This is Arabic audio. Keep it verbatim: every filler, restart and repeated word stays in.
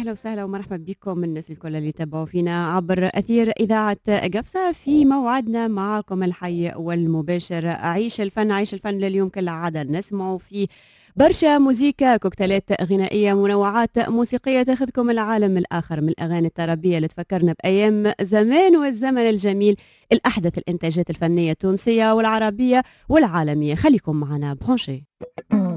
أهلا وسهلا ومرحبا بكم الناس الكل اللي تابعوا فينا عبر أثير إذاعة قبصة في موعدنا معكم الحي والمباشر. عيش الفن عيش الفن لليوم كالعادة نسمعوا فيه برشا موسيقى، كوكتيلات غنائية، منوعات موسيقية تاخذكم العالم الآخر من الأغاني الطربية اللي تفكرنا بأيام زمان والزمن الجميل، الأحدث الإنتاجات الفنية التونسية والعربية والعالمية. خليكم معنا برونشي.